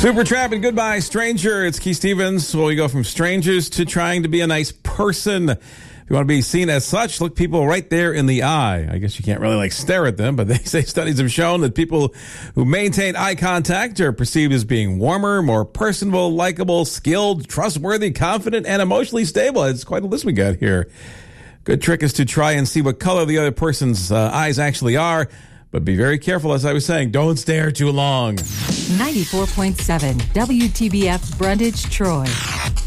Super Trap and Goodbye Stranger. It's Keith Stevens. Well, we go from strangers to trying to be a nice person. If you want to be seen as such, look people right there in the eye. I guess you can't really stare at them, but they say studies have shown that people who maintain eye contact are perceived as being warmer, more personable, likable, skilled, trustworthy, confident, and emotionally stable. It's quite a list we got here. Good trick is to try and see what color the other person's eyes actually are. But be very careful, as I was saying. Don't stare too long. 94.7 WTBF Brundage, Troy.